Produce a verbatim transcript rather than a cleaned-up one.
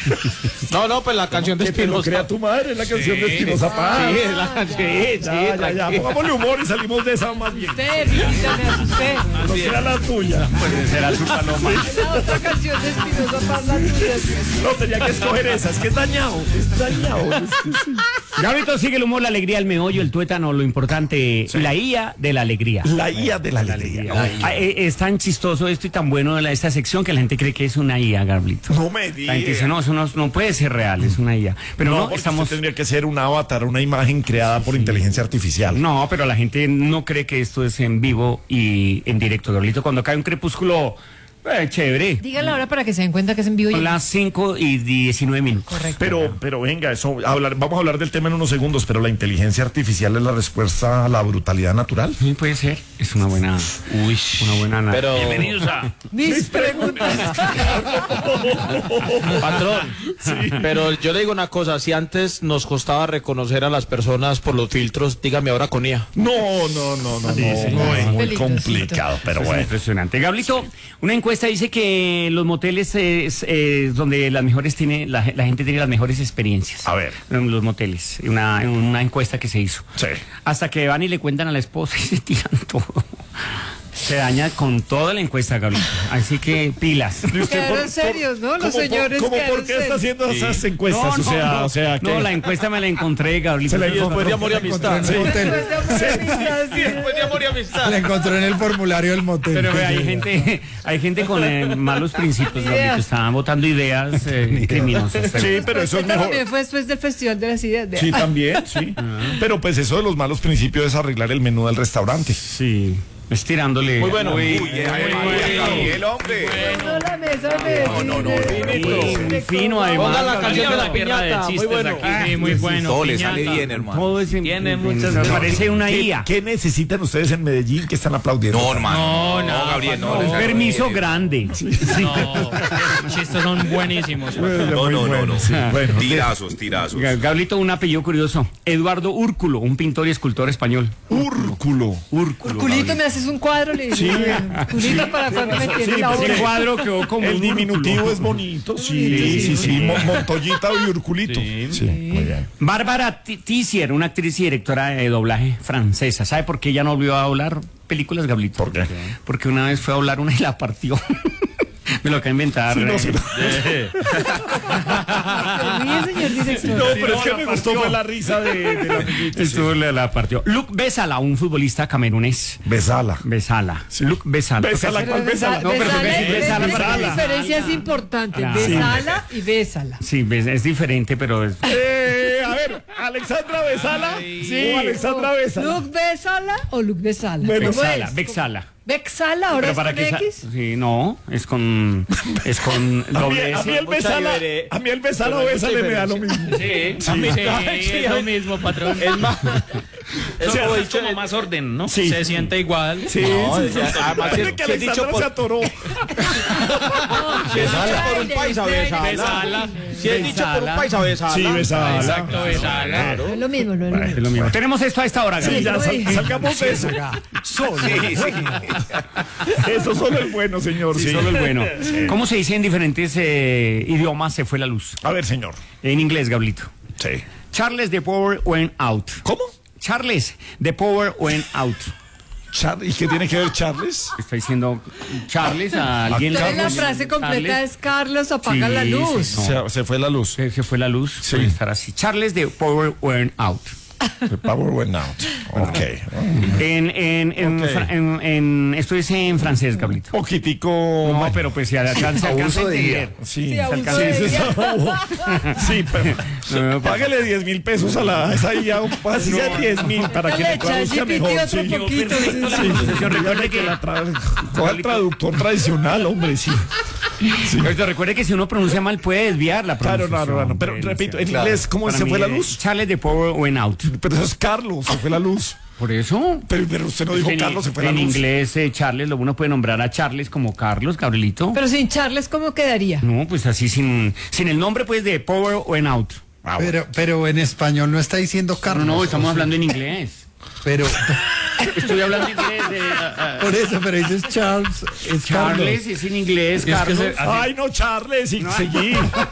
No, no, pues la canción de Que te lo Espinosa. crea tu madre, es la canción Sí. de Espinoza Paz. Sí, es la canción. Sí, Ya, ya, ya, tranquilo. pongámosle humor y salimos de esa más bien. Usted, Vita, me asusté. No sea la tuya. Pues será su paloma. La otra canción de Espinosa Paz, la tuya. No, tenía que escoger esa, es que es dañado, es dañado. Es que sí. Gabrielito, sigue el humor, la alegría, el meollo, el tuétano, lo importante, la I A de la alegría. La I A de la alegría. Ah, eh, es tan chistoso esto y tan bueno la- esta sección que la gente cree que es una I A, Gabrielito. No me La digas. gente dice, no, eso no, no puede ser real, es una I A. Pero No, no, porque estamos... usted tendría que ser un avatar, una imagen creada por inteligencia artificial. No, pero la gente no cree que esto es en vivo y en directo, Gabrielito. Cuando cae un crepúsculo, eh, chévere. Díganla ahora para que se den cuenta que es en vivo. y- Son las cinco y diecinueve minutos. Correcto. Pero, pero venga, eso, hablar, vamos a hablar del tema en unos segundos, pero la inteligencia artificial es la respuesta a la brutalidad natural. Sí, puede ser. Es una buena... Uy, una buena... ana- Pero- Bienvenidos a... Mis preguntas. Patrón, pero yo le digo una cosa, si antes nos costaba reconocer a las personas por los filtros, dígame ahora con I A. No, no, no, no, no, sí, no, es muy peligrosito. complicado, pero Es bueno. impresionante. Gablito, una encuesta dice que los moteles es eh, donde las mejores tiene, la, la gente tiene las mejores experiencias. A ver. En los moteles. Una, una encuesta que se hizo. Sí. Hasta que van y le cuentan a la esposa y se tiran todo. Se daña con toda la encuesta, Gablito. Así que pilas. ¿Y usted Quedaron por- serios, ¿no? Los ¿cómo por- señores ¿Cómo quedaron por qué está serios. haciendo esas encuestas? No, o sea, no, o sea, no, ¿qué? la encuesta me la encontré, Gablito. Se la Y después de amor y amistad. Sí. Después de amor y amistad, sí. Después de amor y amistad. La encontró en el formulario del motel. Pero ve, hay gente, hay gente con eh, malos principios, Gablito. Ideas. Estaban votando ideas eh, criminosas. Sí, pero eso es Cuenta mejor. también fue después del Festival de las Ideas. de- Sí, también, sí. Pero pues eso de los malos principios es arreglar el menú del restaurante. Sí. Estirándole. Muy bueno. Uy, Uy, eh, Gabriel, hombre. No, la mesa de No, no, no, muy muy fino, además. Ponga la Gabriel, canción de la tierra piñata, muy chistes bueno. aquí, sí, muy bueno. Todo le piñata. sale bien, hermano. Todo es Tiene me muchas- parece una ¿Qué, I A. qué necesitan ustedes en Medellín que están aplaudiendo? No, hermano. No, no, Gabriel, no. Un le sale permiso bien. grande. No, los chistes son buenísimos. No, no, no, no. Sí, bueno. Tirazos, tirazos. Ga- Gablito, un apellido curioso. Eduardo Úrculo, un pintor y escultor español. Úrculo. Úrculo. Culito, me haces un cuadro, le dije. Sí. Culito para cuando me tiene Sí, la pues, obra. Ese cuadro quedó como El un diminutivo úrculo. es bonito, sí, sí, sí. Mo- Montoyita y Urculito. Sí, muy bien. Bárbara T- Tissier, una actriz y directora de doblaje francesa. ¿Sabe por qué ella no volvió a doblar películas, Gablito? ¿Por qué? Porque una vez fue a doblar una y la partió. Me lo acaba de inventar. Sí, no, eh. sí, no. Sí, señor director. No, pero es que la me gustó partió. fue la risa de, de la amiguita. Estuvo la, la partió. Luke Besala, un futbolista camerunés. Besala. Besala. Luke Besala. Besala, Pero ¿cuál besa- Besala? No, pero besala, porque- y- besala, esa besala. diferencia es importante. Ah, Besala y bésala. Sí, bes- es diferente, pero es... Eh, a ver, Alexandra Besala. Sí. O Alexandra Besala. ¿Luke Besala o Luke Besala? Bueno, ¿Cómo Bexala, es? Bexala. ¿Bexala ahora Pero es para con que sa- X? sí, no, es con es con A mí, doble a mí S. el Besala, a mí el Besala o Pero hay Besala mucha me da lo mismo. Sí, Sí. a mí- Ay, sí, es lo mismo, patrón. Es más, O sea, eso es dicho, como más orden, ¿no? Sí. se siente igual. Sí, No, sí, sí. además, si es- Parece que si es dicho Alexandra por- se atoró. si es dicho por un Besala. paisa, besala. Besala. Si es dicho por un paisa, besala. Sí, Besala. Exacto, besala. No es lo mismo, no es lo Es mismo. lo mismo. Tenemos esto a esta hora, Sí, Gabriel. ya sal- Sí. salgamos de eso. Sí, sí. Eso solo es bueno, señor. Sí, Sí. solo el bueno. ¿Cómo se dice en diferentes eh, idiomas se fue la luz? A ver, señor. En inglés, Gablito. Sí. Charles, the power went out. ¿Cómo? Charles, the power went out. Char- ¿Y qué tiene que ver Charles? Está diciendo Charles a alguien. Entonces la Carlos, frase completa Charles. es Carlos apaga Sí, la luz. sí, no. Se, se fue la luz. Se, se fue la luz. Sí. Puede estar así. Charles, the power went out. The power went out. Ok. En, en, en, Ok. fra- en- en- esto es en francés, Gablito. Poquitico. No, bueno. pero pues se alcanza, se alcanza a Abuso de entender. Sí, Sí, se abuso alcanza- de sí, sí, ella. sí, pero No, págale diez mil pesos a la a esa I A, así sea diez mil para que Le le echa traduzca G P T mejor. otro Sí. poquito. sí, sí. Yo recuerde Dígale que la tra- coja el traductor tradicional, hombre, sí. Sí. Ahorita recuerde que si uno pronuncia mal puede desviar la Claro, pronunciación. no, no, no. Pero Puede repito, desviar. en inglés, ¿cómo Para se mí fue la es luz? Charles, the power went out. Pero eso es Carlos, se fue la luz. Por eso. Pero, pero usted no dijo en, Carlos, se fue la en luz. inglés, eh, Charles, lo uno puede nombrar a Charles como Carlos, Gabrielito. Pero sin Charles, ¿cómo quedaría? No, pues así sin, sin el nombre pues de power went out. Ah, bueno. Pero, pero en español no está diciendo No, Carlos. no, estamos ¿o sí? hablando en inglés. Pero, Estoy hablando inglés de ah, ah, por eso, pero dices Charles, es Charles, Carlos. es en inglés, Es que Carlos. se- Ay, no, Charles, y seguí.